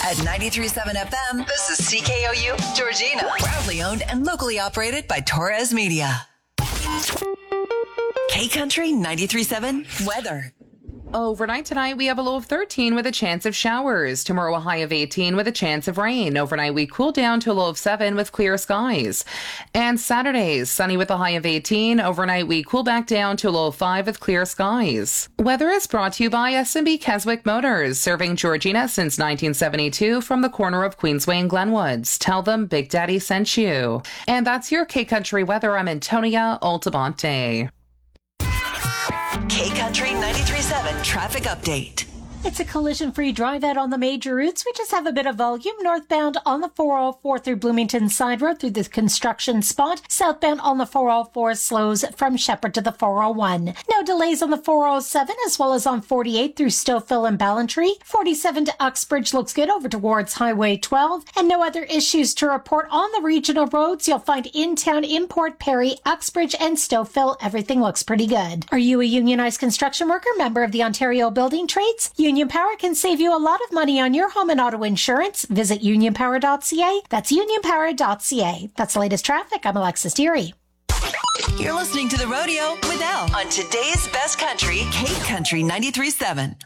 At 93.7 FM, this is CKOU Georgina. Proudly owned and locally operated by Torres Media. K-Country 93.7 weather. Overnight tonight, we have a low of 13 with a chance of showers. Tomorrow, a high of 18 with a chance of rain. Overnight, we cool down to a low of 7 with clear skies. And Saturdays, sunny with a high of 18. Overnight, we cool back down to a low of 5 with clear skies. Weather is brought to you by S&B Keswick Motors, serving Georgina since 1972 from the corner of Queensway and Glenwoods. Tell them Big Daddy sent you. And that's your K-Country weather. I'm Antonia Altamonte. K-Country 93.7 traffic update. It's a collision-free drive-out on the major routes. We just have a bit of volume northbound on the 404 through Bloomington Side Road through the construction spot. Southbound on the 404 slows from Shepherd to the 401. No delays on the 407 as well as on 48 through Stouffville and Ballantree. 47 to Uxbridge looks good over towards Highway 12. And no other issues to report on the regional roads. You'll find in town, Import, Perry, Uxbridge, and Stouffville. Everything looks pretty good. Are you a unionized construction worker, member of the Ontario Building Trades? Union Power can save you a lot of money on your home and auto insurance. Visit unionpower.ca. That's unionpower.ca. That's the latest traffic. I'm Alexis Deary. You're listening to The Rodeo with Elle on today's best country, K-Country 93.7.